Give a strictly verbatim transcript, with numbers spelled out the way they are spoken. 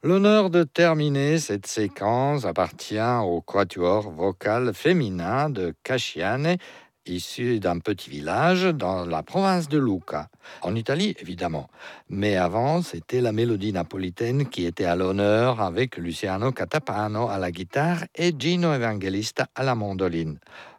L'honneur de terminer cette séquence appartient au quatuor vocal féminin de Casciane, issu d'un petit village dans la province de Lucca, en Italie évidemment. Mais avant, c'était la mélodie napolitaine qui était à l'honneur avec Luciano Catapano à la guitare et Gino Evangelista à la mandoline.